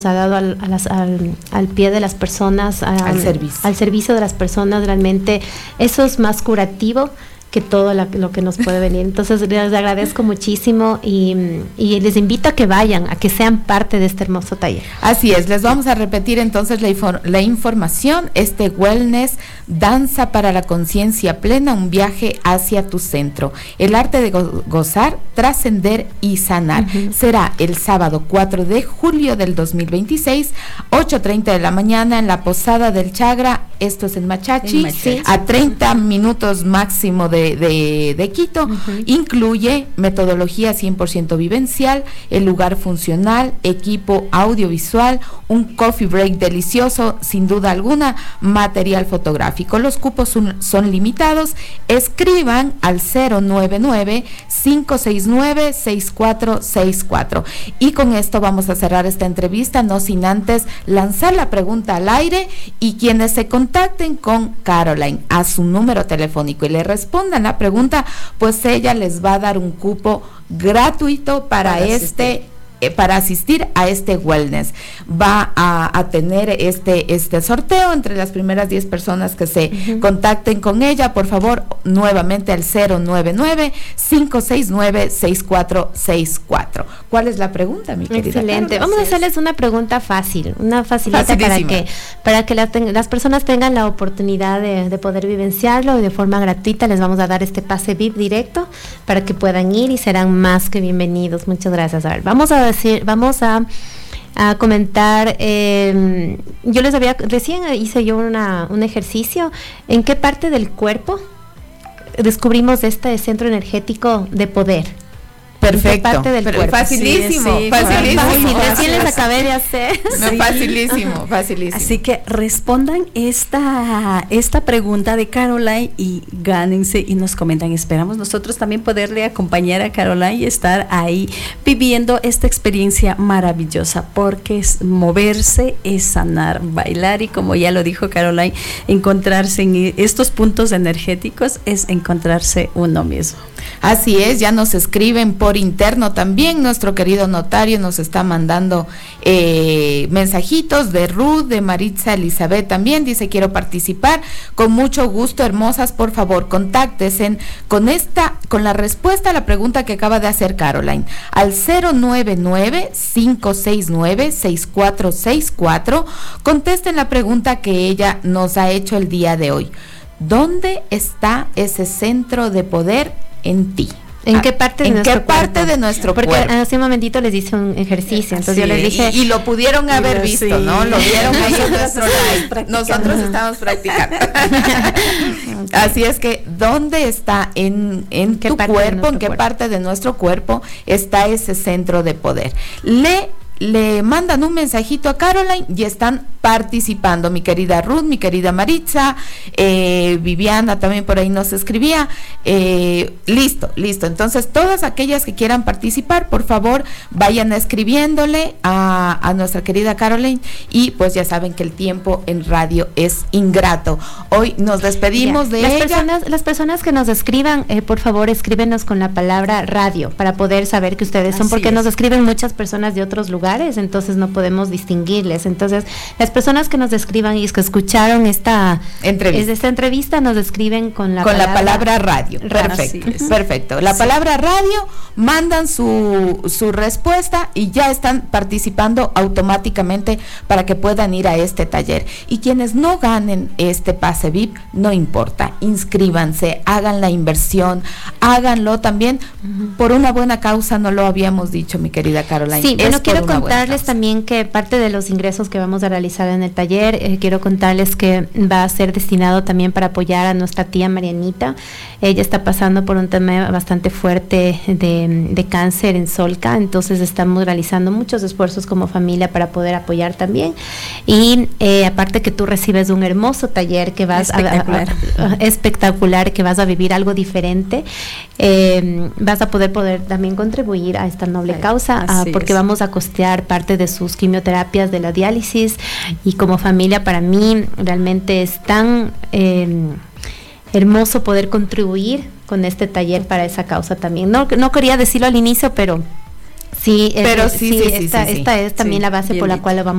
ha dado al pie de las personas, al servicio de las personas, realmente eso es más curativo que todo lo que nos puede venir. Entonces les agradezco muchísimo y les invito a que vayan, a que sean parte de este hermoso taller. Así es, les vamos a repetir entonces la información. Wellness, danza para la conciencia plena, un viaje hacia tu centro, el arte de gozar, trascender y sanar. Será el sábado 4 de julio del 2026, 8:30 de la mañana en la Posada del Chagra, esto es en Machachi, a 30 minutos máximo de Quito. Incluye metodología 100% vivencial, el lugar funcional, equipo audiovisual, un coffee break delicioso, sin duda alguna, material fotográfico. Los cupos son limitados. Escriban al 099-569-6464. Y con esto vamos a cerrar esta entrevista, no sin antes lanzar la pregunta al aire, y quienes se contacten con Caroline a su número telefónico y le respondan la pregunta, pues ella les va a dar un cupo gratuito para asistir a este wellness. Va a tener este sorteo entre las primeras 10 personas que se contacten con ella. Por favor, nuevamente al 099-569-6464. ¿Cuál es la pregunta, mi querida? Excelente. Vamos a hacerles una pregunta fácil, una facilita para que las personas tengan la oportunidad de poder vivenciarlo, y de forma gratuita les vamos a dar este pase VIP directo para que puedan ir y serán más que bienvenidos. Muchas gracias. A ver, vamos a comentar, yo les recién hice yo un ejercicio, ¿en qué parte del cuerpo descubrimos este centro energético de poder? Perfecto, parte del cuerpo. Facilísimo. Recién les acabé de hacer. Facilísimo. Así que respondan esta pregunta de Caroline y gánense, y nos comentan. Esperamos nosotros también poderle acompañar a Caroline y estar ahí viviendo esta experiencia maravillosa, porque moverse es sanar, bailar, y como ya lo dijo Caroline, encontrarse en estos puntos energéticos es encontrarse uno mismo. Así es, ya nos escriben por interno también. Nuestro querido notario nos está mandando mensajitos de Ruth, de Maritza Elizabeth también. Dice: quiero participar, con mucho gusto, hermosas, por favor, contáctense con la respuesta a la pregunta que acaba de hacer Caroline, al 099-569-6464. Contesten la pregunta que ella nos ha hecho el día de hoy. ¿Dónde está ese centro de poder en ti? ¿En qué parte de nuestro cuerpo? Porque hace un momentito les hice un ejercicio, entonces yo les dije... Y lo pudieron haber visto, ¿no? Lo vieron ahí en nuestro live. Nosotros estamos practicando. Así es que, ¿dónde está en tu cuerpo? ¿En qué parte de nuestro cuerpo está ese centro de poder? Le mandan un mensajito a Caroline y están participando. Mi querida Ruth, mi querida Maritza, Viviana también por ahí nos escribía. Listo. Entonces, todas aquellas que quieran participar, por favor, vayan escribiéndole a nuestra querida Caroline, y pues ya saben que el tiempo en radio es ingrato. Hoy nos despedimos de ella. Las personas que nos escriban, por favor, escríbenos con la palabra radio para poder saber que ustedes son, porque nos escriben muchas personas de otros lugares, entonces no podemos distinguirles. Entonces, las personas que nos escriban y que escucharon esta entrevista nos escriben con la palabra radio. Perfecto. La palabra radio, mandan su respuesta y ya están participando automáticamente para que puedan ir a este taller. Y quienes no ganen este pase VIP, no importa, inscríbanse, hagan la inversión, háganlo también por una buena causa. No lo habíamos dicho, mi querida Caroline. Sí, bueno, quiero contarles también que parte de los ingresos que vamos a realizar en el taller, quiero contarles que va a ser destinado también para apoyar a nuestra tía Marianita. Ella está pasando por un tema bastante fuerte de cáncer en Solca, entonces estamos realizando muchos esfuerzos como familia para poder apoyar también. Y aparte que tú recibes un hermoso taller que vas espectacular, que vas a vivir algo diferente, vas a poder también contribuir a esta noble causa, porque vamos a costear parte de sus quimioterapias, de la diálisis, y como familia, para mí realmente es tan hermoso poder contribuir con este taller para esa causa también. No quería decirlo al inicio, pero Sí, pero sí, esta es también la base por la cual lo vamos